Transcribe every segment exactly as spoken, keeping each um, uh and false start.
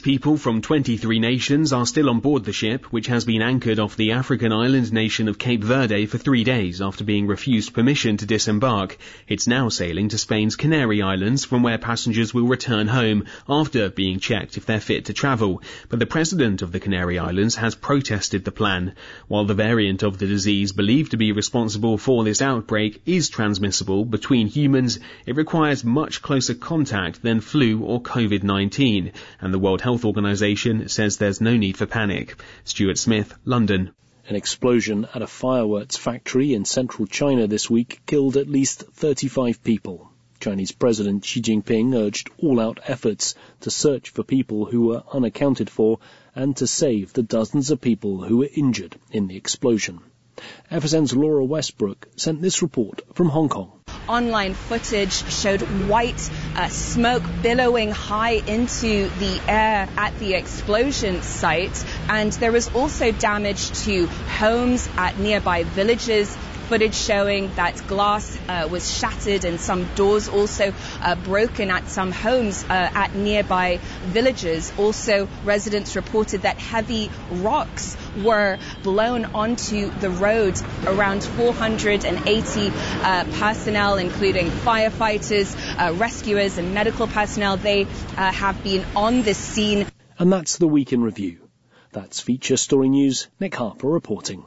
people from twenty-three nations are still on board the ship, which has been anchored off the African island nation of Cape Verde for three days after being refused permission to disembark. It's now sailing to Spain's Canary Islands, from where passengers will return home after being checked if they're fit to travel. But the president of the Canary Islands has protested the plan. While the variant of the disease believed to be responsible for this outbreak is transmissible between humans, it requires much closer contact than flu or COVID nineteen, and the World Health Organization says there's no need for panic. Stuart Smith, London. An explosion at a fireworks factory in central China this week killed at least thirty-five people. Chinese President Xi Jinping urged all-out efforts to search for people who were unaccounted for and to save the dozens of people who were injured in the explosion. F S N's Laura Westbrook sent this report from Hong Kong. Online footage showed white uh, smoke billowing high into the air at the explosion site, and there was also damage to homes at nearby villages. Footage showing that glass uh, was shattered and some doors also uh, broken at some homes uh, at nearby villages. Also, residents reported that heavy rocks were blown onto the road. Around four hundred eighty uh, personnel, including firefighters, uh, rescuers and medical personnel, they uh, have been on this scene. And that's the Week in Review. That's Feature Story News. Nick Harper reporting.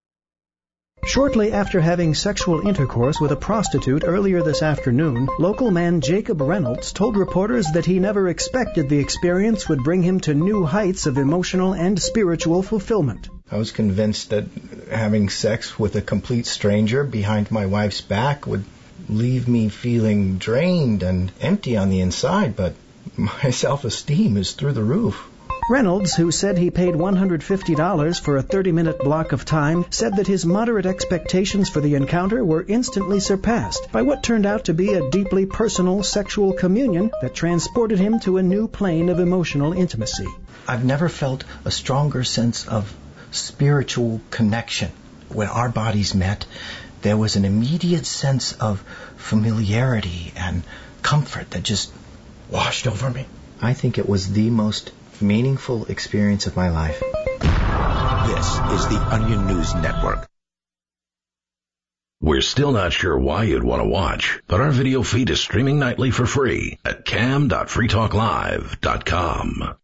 Shortly after having sexual intercourse with a prostitute earlier this afternoon, local man Jacob Reynolds told reporters that he never expected the experience would bring him to new heights of emotional and spiritual fulfillment. I was convinced that having sex with a complete stranger behind my wife's back would leave me feeling drained and empty on the inside, but my self-esteem is through the roof. Reynolds, who said he paid one hundred fifty dollars for a thirty-minute block of time, said that his moderate expectations for the encounter were instantly surpassed by what turned out to be a deeply personal sexual communion that transported him to a new plane of emotional intimacy. I've never felt a stronger sense of spiritual connection. When our bodies met, there was an immediate sense of familiarity and comfort that just washed over me. I think it was the most meaningful experience of my life. This is the Onion News Network. We're still not sure why you'd want to watch, but our video feed is streaming nightly for free at cam dot free talk live dot com.